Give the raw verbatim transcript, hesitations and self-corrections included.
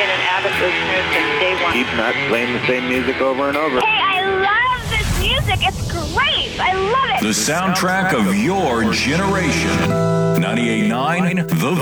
been an avid listener since day one. Keep not playing the same music over and over. Hey, I love this music. It's great. I love it. The soundtrack of your generation. ninety-eight point nine The